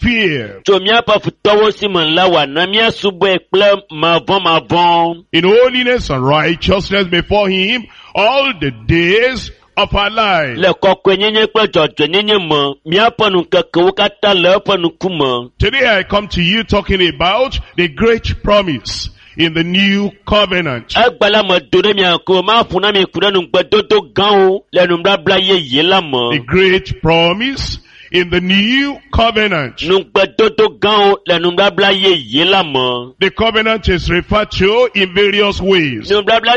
fear. In holiness and righteousness before him all the days of our life. Today I come to you talking about the great promise in the new covenant. The great promise in the new covenant. The covenant is referred to in various ways.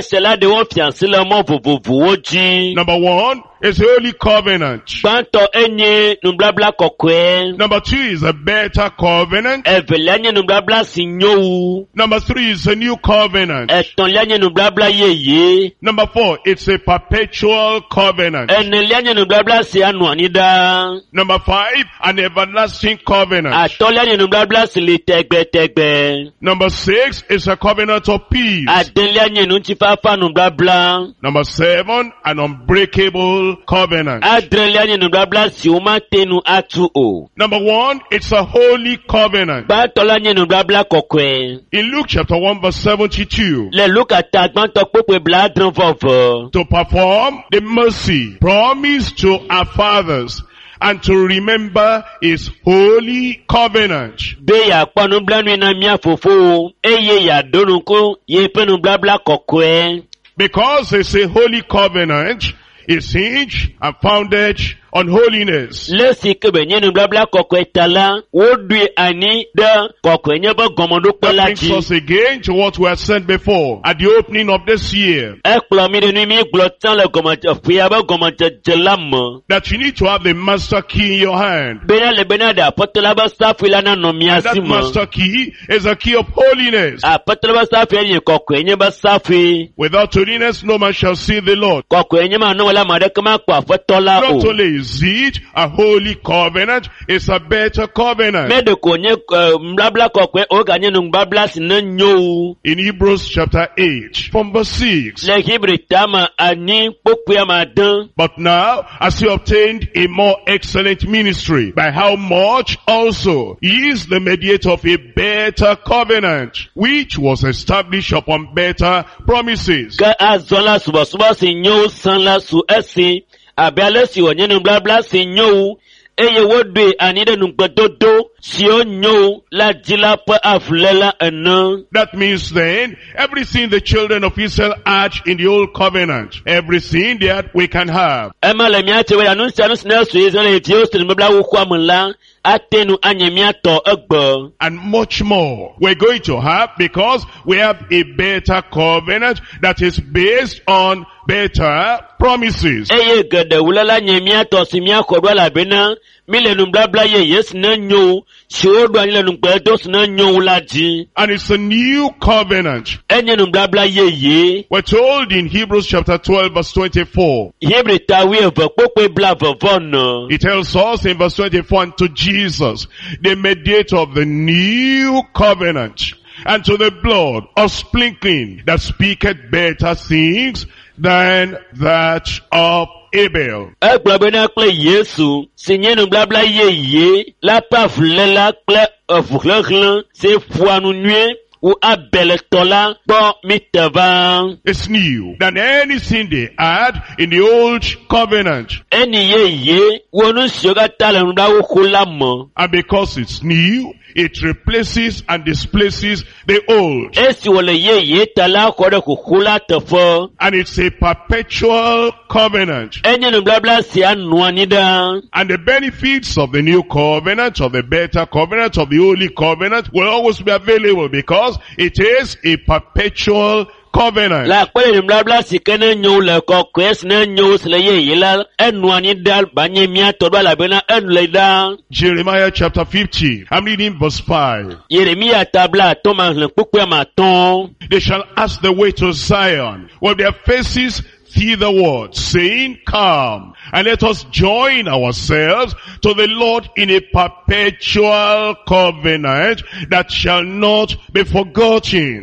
Number one is the holy covenant. Number two is a better covenant. Number three is a new covenant. Number four, it's a perpetual covenant. Number five, an everlasting covenant. Number six is a covenant of peace. Number seven, an unbreakable covenant. Number one, it's a holy covenant. In Luke chapter 1 verse 72, to perform the mercy promised to our fathers and to remember his holy covenant. Because it's a holy covenant, it's hinged and founded on holiness. That brings us again to what we have said before at the opening of this year. That you need to have the master key in your hand. And that master key is a key of holiness. Without holiness, no man shall see the Lord. Not only is it a holy covenant, it's a better covenant. In Hebrews chapter 8 from verse 6. But now, as he obtained a more excellent ministry, by how much also he is the mediator of a better covenant, which was established upon better promises. That means then, everything the children of Israel had in the old covenant, everything that we can have. And much more we're going to have, because we have a better covenant that is based on better promises. And it's a new covenant. We're told in Hebrews chapter 12 verse 24. It tells us in verse 24, and to Jesus, the mediator of the new covenant, and to the blood of sprinkling that speaketh better things than that of Abel. It's new than anything they had in the old covenant. And because it's new, it replaces and displaces the old. And it's a perpetual covenant. And the benefits of the new covenant, of the better covenant, of the holy covenant will always be available, because it is a perpetual covenant. Jeremiah chapter 50, I'm reading verse 5. They shall ask the way to Zion, with their faces thitherward, saying, come, and let us join ourselves to the Lord in a perpetual covenant that shall not be forgotten.